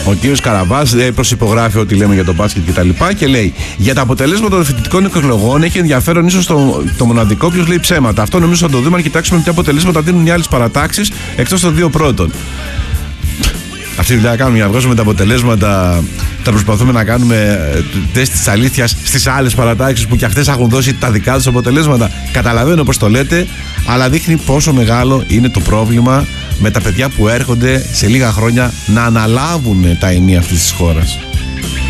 Ο κύριος Καραβάς προσυπογράφει ό,τι λέμε για το μπάσκετ κτλ. Και λέει: για τα αποτελέσματα των φοιτητικών εκλογών έχει ενδιαφέρον ίσως το μοναδικό ποιος λέει ψέματα. Αυτό νομίζω θα το δούμε αν κοιτάξουμε τι αποτελέσματα δίνουν οι άλλες παρατάξεις εκτός των δύο πρώτων. Αυτή τη δουλειά κάνουμε για να βγάζουμε τα αποτελέσματα. Θα προσπαθούμε να κάνουμε τεστ της αλήθειας στις άλλες παρατάξεις που και αυτές έχουν δώσει τα δικά τους αποτελέσματα. Καταλαβαίνω πως το λέτε, αλλά δείχνει πόσο μεγάλο είναι το πρόβλημα με τα παιδιά που έρχονται σε λίγα χρόνια να αναλάβουν τα ενία αυτής της χώρας.